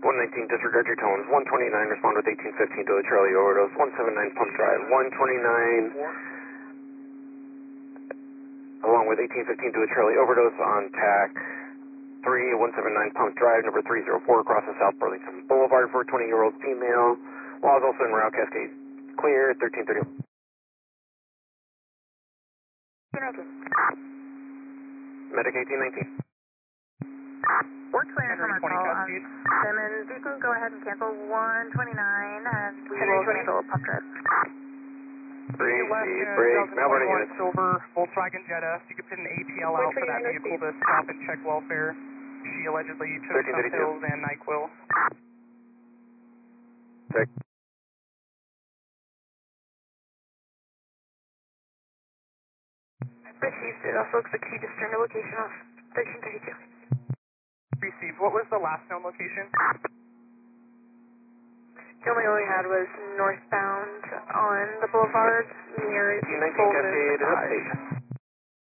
119, disregard your tones. 129, respond with 1815 to a Charlie overdose. 179 Pump Drive. 129, along with 1815 to a Charlie overdose on TAC 3, 179 Pump Drive, number 304, across the South Burlington Boulevard for a 20-year-old female. While also en route, Cascade clear, 1330. Medic 1819. We're clear from our call on Simmons. You can go ahead and cancel 129 and we will handle Pump Drive. Break, Melbourne units. Silver Volkswagen Jetta. You could put an ATL out for that vehicle to stop and check welfare. She allegedly took some pills and NyQuil. Check. Received. It also looks like she just turned the location off. 1332. Received. What was the last known location? The only one we had was northbound on the boulevard near 19 Cascade,